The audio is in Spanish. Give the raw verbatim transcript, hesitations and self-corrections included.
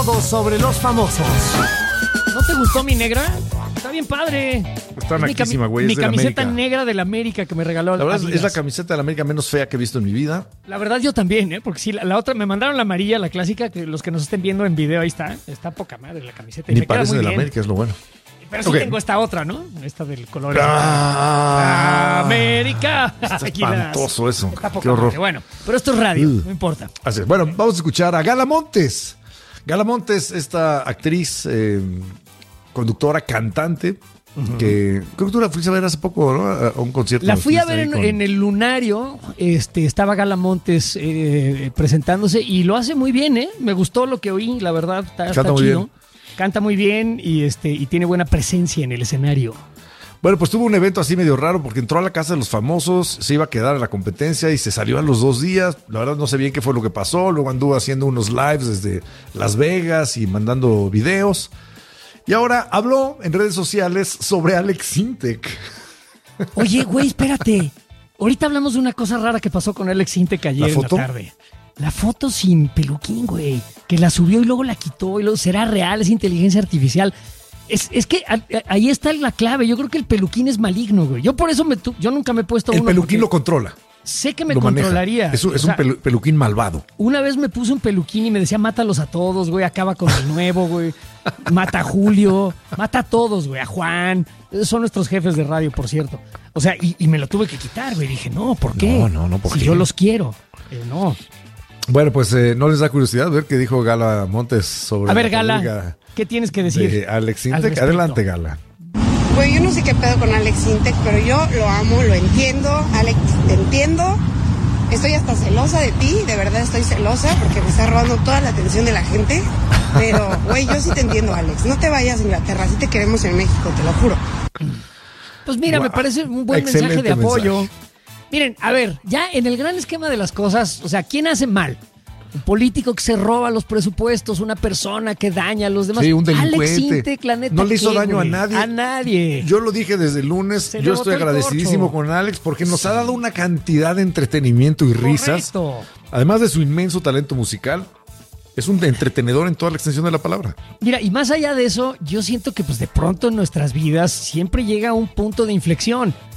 todo sobre los famosos. ¿No te gustó mi negra? Está bien padre. Está Es mi naquísima, cami- güey. Mi es de la camiseta América. negra de la América que me regaló La verdad es- es Adidas. la camiseta de la América menos fea que he visto en mi vida. La verdad yo también, ¿eh? Porque sí, la, la otra, me mandaron la amarilla, la clásica, que los que nos estén viendo en video, ahí está. Está poca madre la camiseta. Y Ni me queda parece muy de la bien. América, es lo bueno. Pero sí Ok. tengo esta otra, ¿no? Esta del color. Ah, América. Está Aquí las- espantoso eso. Está poca Qué horror. madre. Bueno, pero esto es radio, Uh. no importa. Así es. Bueno, vamos a escuchar a Gala Montes. Gala Montes, esta actriz, eh, conductora, cantante, que creo que tú la fuiste a ver hace poco, ¿no? A a un concierto. La donde fui a estuviste ver ahí en, con- en el Lunario, este, estaba Gala Montes eh, presentándose y lo hace muy bien, ¿eh? Me gustó lo que oí, la verdad, está, Canta está muy chido. bien. Canta muy bien y, este, y tiene buena presencia en el escenario. Bueno, pues tuvo un evento así medio raro porque entró a la casa de los famosos, se iba a quedar en la competencia y se salió a los dos días. La verdad no sé bien qué fue lo que pasó. Luego anduvo haciendo unos lives desde Las Vegas y mandando videos. Y ahora habló en redes sociales sobre Alex Sintek. Oye, güey, espérate. Ahorita hablamos de una cosa rara que pasó con Alex Sintek ayer ¿La en foto? la tarde. La foto sin peluquín, güey. Que la subió y luego la quitó y luego será real, es inteligencia artificial. Es, es que a- a- ahí está la clave. Yo creo que el peluquín es maligno, güey. Yo por eso me tu- yo nunca me he puesto El uno. peluquín porque lo controla. sé que me lo maneja. controlaría. Es un, es O un sea, pelu- peluquín malvado. Una vez me puse un peluquín y me decía, mátalos a todos, güey, acaba con el nuevo, güey. Mata a Julio, mata a todos, güey, a Juan. Esos son nuestros jefes de radio, por cierto. O sea, y, y me lo tuve que quitar, güey. Dije, no, ¿por qué? No, no, no, ¿por si qué? yo los quiero. Eh, no. Bueno, pues eh, no les da curiosidad ver qué dijo Gala Montes sobre A ver, la Gala, polémica ¿qué tienes que decir? de Alex al Sintek. respecto? Adelante, Gala. Güey, yo no sé qué pedo con Alex Sintek, pero yo lo amo, lo entiendo. Alex, te entiendo. Estoy hasta celosa de ti, de verdad estoy celosa porque me está robando toda la atención de la gente. Pero, güey, yo sí te entiendo, Alex. No te vayas a Inglaterra, sí te queremos en México, te lo juro. Pues mira, me Wow. parece un buen Excelente mensaje de apoyo. mensaje. Miren, a ver, ya en el gran esquema de las cosas, o sea, ¿quién hace mal? Un político que se roba los presupuestos, una persona que daña a los demás. Sí, un delincuente. Alex Sintek, la neta, No le hizo ¿qué, daño a güey? nadie. A nadie. Yo lo dije desde el lunes. Se le Yo botó estoy el agradecidísimo corcho. con Alex porque nos ha dado una cantidad de entretenimiento y risas. Correcto. Además de su inmenso talento musical, es un entretenedor en toda la extensión de la palabra. Mira, y más allá de eso, yo siento que pues de pronto en nuestras vidas siempre llega un punto de inflexión.